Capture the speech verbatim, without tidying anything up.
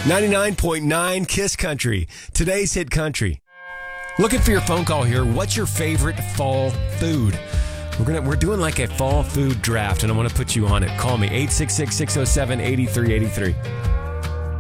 ninety-nine point nine Kiss Country, today's hit country. Looking for your phone call here. What's your favorite fall food? We're gonna we're doing like a fall food draft, and I want to put you on it. Call me, eight six six, six oh seven, eight three eight three.